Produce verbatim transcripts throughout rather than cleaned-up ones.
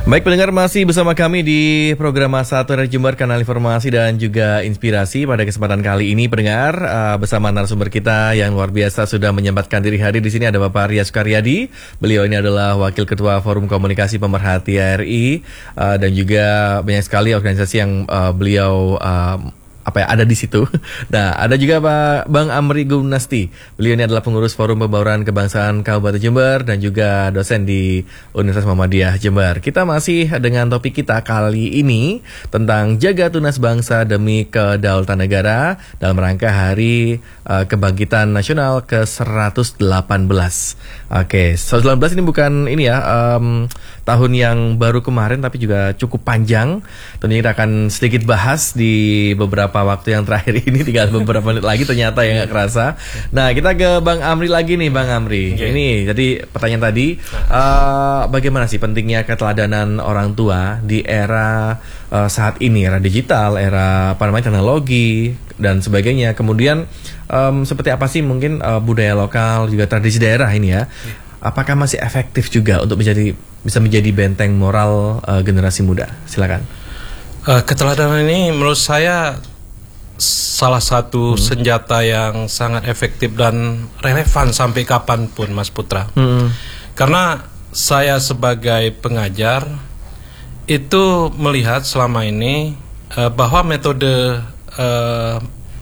Baik pendengar, masih bersama kami di program Satu dari Jember, kanal informasi dan juga inspirasi. Pada kesempatan kali ini pendengar, uh, bersama narasumber kita yang luar biasa sudah menyempatkan diri hadir di sini ada Bapak Arya Sukaryadi. Beliau ini adalah Wakil Ketua Forum Komunikasi Pemerhati A R I, uh, dan juga banyak sekali organisasi yang uh, beliau uh, apa ya ada di situ. Nah, ada juga Pak Bang Amri Gunasti. Beliau ini adalah pengurus Forum Pembauran Kebangsaan Kabupaten Jember dan juga dosen di Universitas Muhammadiyah Jember. Kita masih dengan topik kita kali ini tentang jaga tunas bangsa demi kedaulatan negara dalam rangka Hari uh, Kebangkitan Nasional ke seratus delapan belas. Oke, seratus delapan belas ini bukan ini ya um, tahun yang baru kemarin, tapi juga cukup panjang. Tentunya kita akan sedikit bahas di beberapa waktu yang terakhir ini, tinggal beberapa menit lagi ternyata ya nggak kerasa. Nah, kita ke Bang Amri lagi nih, Bang Amri. Okay. Ini jadi pertanyaan tadi, uh, bagaimana sih pentingnya keteladanan orang tua di era uh, saat ini, era digital, era apa namanya teknologi dan sebagainya. Kemudian um, seperti apa sih mungkin uh, budaya lokal juga tradisi daerah ini ya? Apakah masih efektif juga untuk menjadi bisa menjadi benteng moral uh, generasi muda? Silakan. Uh, keteladanan ini menurut saya salah satu hmm. senjata yang sangat efektif dan relevan sampai kapanpun, Mas Putra. Hmm. Karena saya sebagai pengajar itu melihat selama ini uh, bahwa metode uh,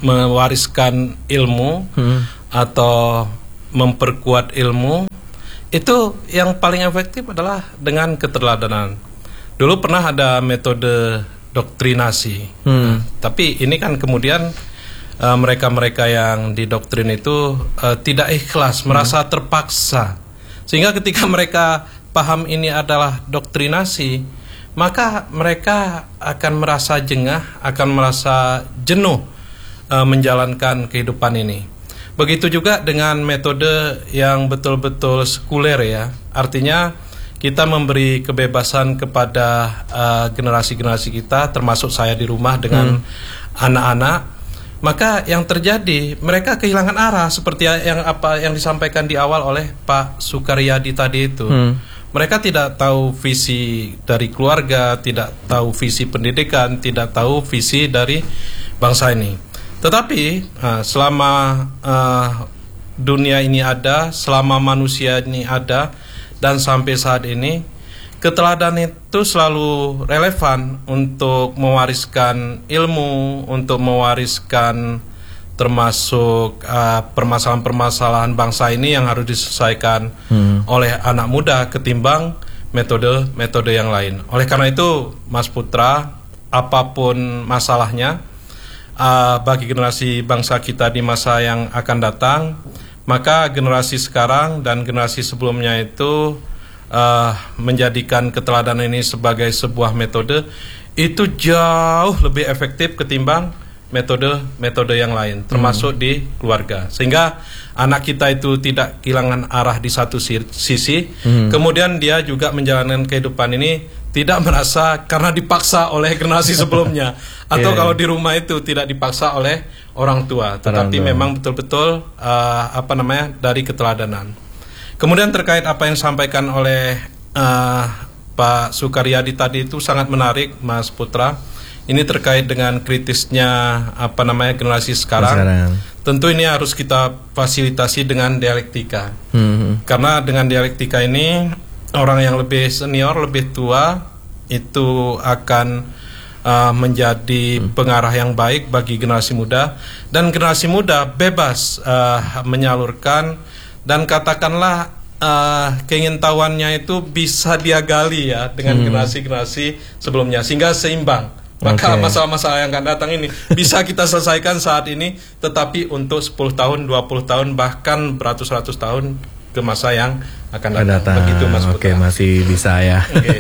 mewariskan ilmu hmm. atau memperkuat ilmu itu yang paling efektif adalah dengan keteladanan. Dulu pernah ada metode doktrinasi, hmm. nah, tapi ini kan kemudian uh, mereka-mereka yang didoktrin itu uh, tidak ikhlas, hmm. merasa terpaksa, sehingga ketika mereka paham ini adalah doktrinasi, maka mereka akan merasa jengah, akan merasa jenuh uh, menjalankan kehidupan ini. Begitu juga dengan metode yang betul-betul sekuler ya, artinya kita memberi kebebasan kepada uh, generasi-generasi kita, termasuk saya di rumah dengan anak-anak. Hmm. Maka yang terjadi, mereka kehilangan arah seperti yang apa yang disampaikan di awal oleh Pak Sukaryadi tadi itu. Hmm. Mereka tidak tahu visi dari keluarga, tidak tahu visi pendidikan, tidak tahu visi dari bangsa ini. Tetapi uh, selama uh, dunia ini ada, selama manusia ini ada, dan sampai saat ini keteladanan itu selalu relevan untuk mewariskan ilmu, untuk mewariskan termasuk uh, permasalahan-permasalahan bangsa ini yang harus diselesaikan hmm. oleh anak muda ketimbang metode-metode yang lain. Oleh karena itu, Mas Putra, apapun masalahnya uh, bagi generasi bangsa kita di masa yang akan datang, maka generasi sekarang dan generasi sebelumnya itu uh, menjadikan keteladanan ini sebagai sebuah metode itu jauh lebih efektif ketimbang metode-metode yang lain, termasuk hmm. di keluarga. Sehingga anak kita itu tidak kehilangan arah di satu sisi, hmm. kemudian dia juga menjalankan kehidupan ini tidak merasa karena dipaksa oleh generasi sebelumnya, atau yeah. kalau di rumah itu tidak dipaksa oleh orang tua, tetapi orang memang betul-betul uh, apa namanya dari keteladanan. Kemudian terkait apa yang disampaikan oleh uh, Pak Sukaryadi tadi itu sangat menarik, Mas Putra. Ini terkait dengan kritisnya apa namanya generasi sekarang. sekarang. Tentu ini harus kita fasilitasi dengan dialektika, hmm. karena dengan dialektika ini orang yang lebih senior, lebih tua itu akan uh, menjadi hmm. pengarah yang baik bagi generasi muda, dan generasi muda bebas uh, menyalurkan dan katakanlah uh, keingintahuannya itu bisa dia gali ya dengan hmm. generasi-generasi sebelumnya sehingga seimbang. Maka okay. masalah-masalah yang akan datang ini bisa kita selesaikan saat ini, tetapi untuk sepuluh tahun, dua puluh tahun, bahkan beratus-ratus tahun ke masa yang akan datang. datang. Begitu, Mas Putra. Oke, masih bisa ya. Oke,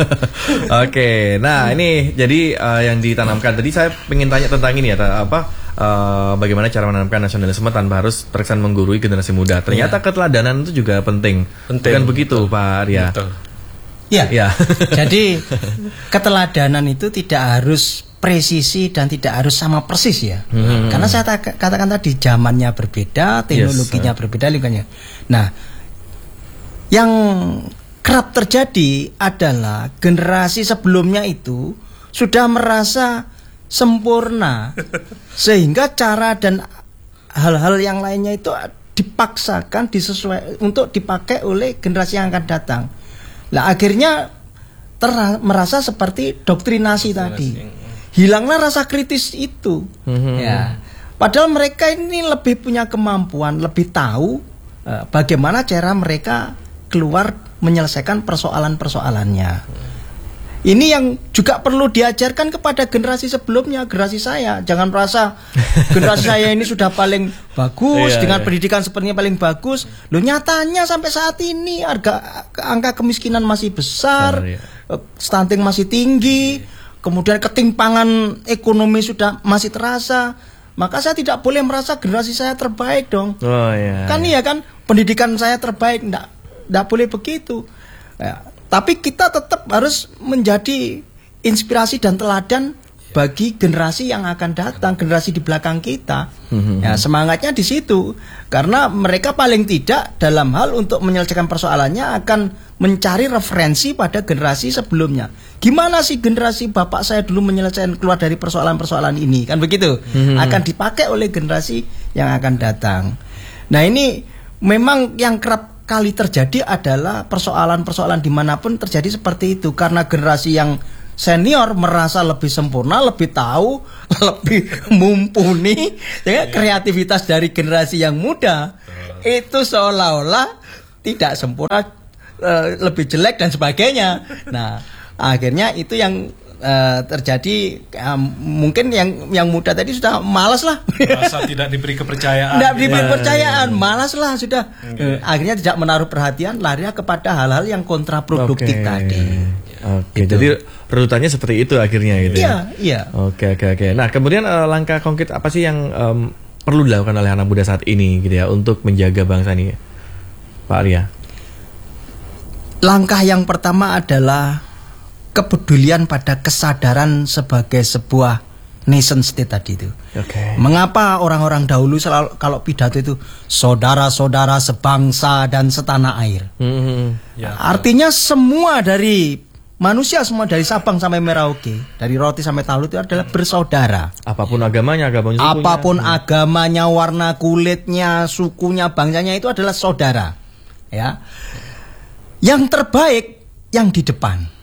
okay, nah ini jadi uh, yang ditanamkan tadi saya ingin tanya tentang ini ya, apa uh, bagaimana cara menanamkan nasionalisme tanpa harus terkesan menggurui generasi muda. Ternyata yeah. keteladanan itu juga penting. Penting. Bukan begitu, betul. Pak Arya? Betul. Ya. ya. Jadi keteladanan itu tidak harus presisi dan tidak harus sama persis ya. Hmm. Karena saya katakan tadi zamannya berbeda, teknologinya yes. berbeda, lingkungannya. Nah, yang kerap terjadi adalah generasi sebelumnya itu sudah merasa sempurna sehingga cara dan hal-hal yang lainnya itu dipaksakan disesuai untuk dipakai oleh generasi yang akan datang. Lah akhirnya ter- merasa seperti doktrinasi tadi. Hilanglah rasa kritis itu. Mm-hmm. Ya. Padahal mereka ini lebih punya kemampuan, lebih tahu uh, bagaimana cara mereka keluar menyelesaikan persoalan-persoalannya. Ini yang juga perlu diajarkan kepada generasi sebelumnya, generasi saya. Jangan merasa generasi saya ini sudah paling bagus, iya, dengan iya. pendidikan sepertinya paling bagus. Loh nyatanya sampai saat ini harga angka kemiskinan masih besar, Sorry. stunting masih tinggi, kemudian ketimpangan ekonomi sudah masih terasa. Maka saya tidak boleh merasa generasi saya terbaik dong. Oh, iya, kan iya kan, pendidikan saya terbaik, enggak, enggak boleh begitu. Ya. Tapi kita tetap harus menjadi inspirasi dan teladan bagi generasi yang akan datang, generasi di belakang kita. Mm-hmm. Ya, semangatnya di situ, karena mereka paling tidak dalam hal untuk menyelesaikan persoalannya akan mencari referensi pada generasi sebelumnya. Gimana sih generasi bapak saya dulu menyelesaikan keluar dari persoalan-persoalan ini, kan begitu? Mm-hmm. Akan dipakai oleh generasi yang akan datang. Nah ini memang yang kerap kali terjadi adalah persoalan-persoalan dimanapun terjadi seperti itu, karena generasi yang senior merasa lebih sempurna, lebih tahu, lebih mumpuni, ya, kreativitas dari generasi yang muda itu seolah-olah tidak sempurna, lebih jelek dan sebagainya. Nah akhirnya itu yang Uh, terjadi, um, mungkin yang yang muda tadi sudah malas lah, merasa tidak diberi kepercayaan, tidak diberi kepercayaan, malas lah sudah, okay. uh, akhirnya tidak menaruh perhatian, lari kepada hal-hal yang kontraproduktif okay. tadi. Oke, okay. Jadi runutannya seperti itu akhirnya gitu. Iya, iya. Oke, oke, oke. Nah, kemudian uh, langkah konkret apa sih yang um, perlu dilakukan oleh anak muda saat ini gitu ya untuk menjaga bangsa ini, Pak Arya? Langkah yang pertama adalah kepedulian pada kesadaran sebagai sebuah nation state tadi itu. Okay. Mengapa orang-orang dahulu selalu kalau pidato itu saudara-saudara sebangsa dan setanah air? Mm-hmm. Ya, artinya semua dari manusia, semua dari Sabang sampai Merauke, dari roti sampai tahu itu adalah bersaudara. Apapun agamanya, agamanya sukunya. Apapun agamanya, warna kulitnya, sukunya, bangsanya itu adalah saudara. Ya. Yang terbaik yang di depan.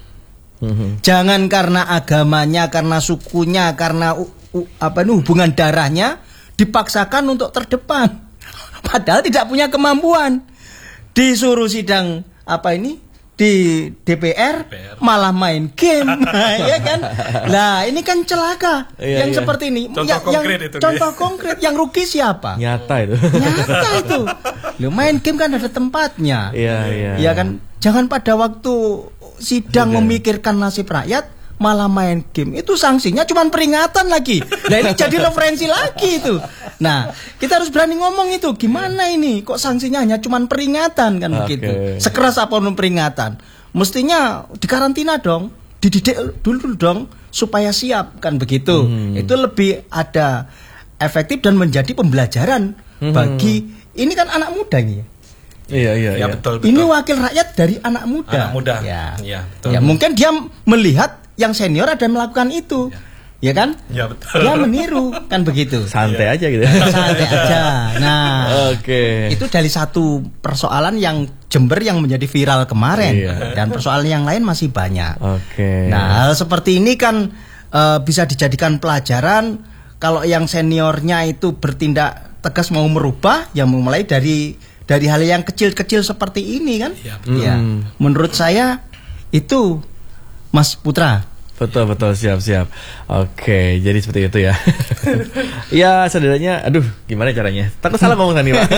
Jangan karena agamanya, karena sukunya, karena u, u, apa ini hubungan darahnya dipaksakan untuk terdepan. Padahal tidak punya kemampuan. Disuruh sidang apa ini di D P R, D P R. Malah main game, ya kan? Lah ini kan celaka. Iya, yang iya. seperti ini. Contoh yang, konkret yang, itu. Contoh konkret yang rugi siapa? Nyata itu. Nyata itu. Lo main game kan ada tempatnya. Iya, iya. Ya kan? Jangan pada waktu sidang okay. memikirkan nasib rakyat malah main game. Itu sanksinya cuma peringatan lagi. Nah ini jadi referensi lagi itu. Nah kita harus berani ngomong itu. Gimana ini kok sanksinya hanya cuma peringatan kan okay. begitu. Sekeras apapun peringatan, mestinya dikarantina dong, dididik dulu dong supaya siap kan begitu. Hmm. Itu lebih ada efektif dan menjadi pembelajaran hmm. bagi ini kan anak muda ini. Iya iya. Ya, iya. betul, betul. Ini wakil rakyat dari anak muda. Anak muda. Ya, ya, betul. Ya mungkin dia melihat yang senior ada melakukan itu, ya, ya kan? Ya betul. Dia meniru kan begitu. Santai ya. aja gitu. Santai aja. Nah, oke. Okay. Itu dari satu persoalan yang Jember yang menjadi viral kemarin, iya. Dan persoalan yang lain masih banyak. Oke. Okay. Nah, hal seperti ini kan uh, bisa dijadikan pelajaran. Kalau yang seniornya itu bertindak tegas mau merubah, ya mulai dari dari hal yang kecil-kecil seperti ini kan, ya, ya. Mm. Menurut saya itu Mas Putra. Betul betul siap siap. Oke, jadi seperti itu ya. Ya sederhananya, aduh gimana caranya? Takut salah ngomong tadi Pak.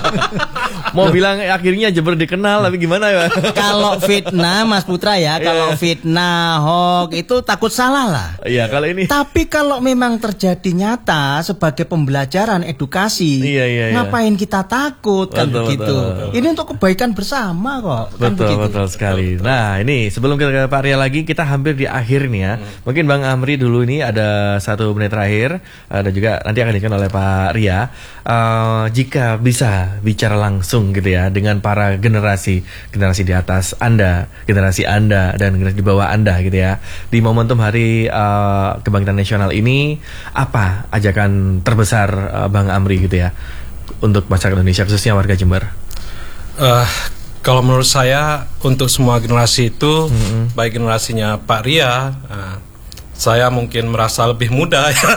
Mau bilang akhirnya Jember dikenal, tapi gimana ya? Kalau fitnah Mas Putra ya, kalau fitnah, hoax itu takut salah lah. Iya kalau ini. Tapi kalau memang terjadi nyata sebagai pembelajaran edukasi, iya, iya, iya. ngapain kita takut kan betul, begitu? Betul. Ini untuk kebaikan bersama kok. Betul kan begitu. Betul sekali. Nah ini sebelum kita ke Pak Arya lagi, kita hampir di akhir terakhir nih ya. Hmm. Mungkin Bang Amri dulu ini ada satu menit terakhir, uh, dan juga nanti akan dikan oleh Pak Ria. Uh, jika bisa bicara langsung gitu ya dengan para generasi, generasi di atas Anda, generasi Anda dan generasi di bawah Anda gitu ya, di momentum Hari uh, Kebangkitan Nasional ini, apa ajakan terbesar uh, Bang Amri gitu ya untuk masyarakat Indonesia, khususnya warga Jember? Uh, kalau menurut saya untuk semua generasi itu, mm-hmm. baik generasinya Pak Ria, uh, saya mungkin merasa lebih muda ya.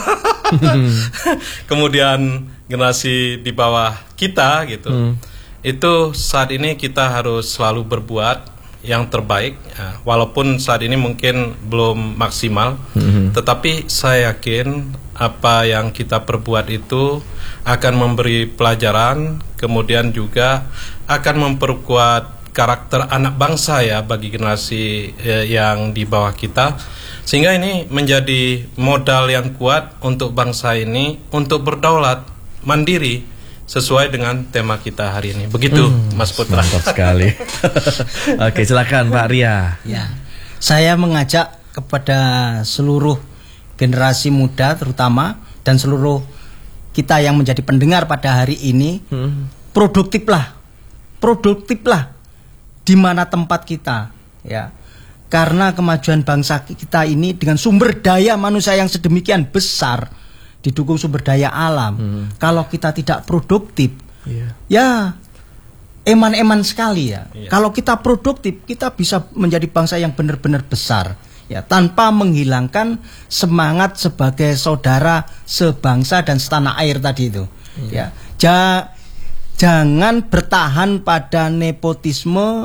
Kemudian generasi di bawah kita gitu, mm. itu saat ini kita harus selalu berbuat yang terbaik, ya, walaupun saat ini mungkin belum maksimal, mm-hmm. tetapi saya yakin apa yang kita perbuat itu akan memberi pelajaran, kemudian juga akan memperkuat karakter anak bangsa ya bagi generasi eh, yang di bawah kita, sehingga ini menjadi modal yang kuat untuk bangsa ini untuk berdaulat mandiri sesuai dengan tema kita hari ini. Begitu, hmm, Mas Putra. Mantap sekali. Oke, silakan Pak Ria. Ya, saya mengajak kepada seluruh generasi muda terutama dan seluruh kita yang menjadi pendengar pada hari ini, hmm. produktiflah, produktiflah di mana tempat kita, ya. Karena kemajuan bangsa kita ini dengan sumber daya manusia yang sedemikian besar, didukung sumber daya alam. Hmm. Kalau kita tidak produktif, yeah. ya eman-eman sekali ya. Yeah. Kalau kita produktif, kita bisa menjadi bangsa yang benar-benar besar, ya, tanpa menghilangkan semangat sebagai saudara sebangsa dan setanah air tadi itu. Yeah. Ya, ja, jangan bertahan pada nepotisme.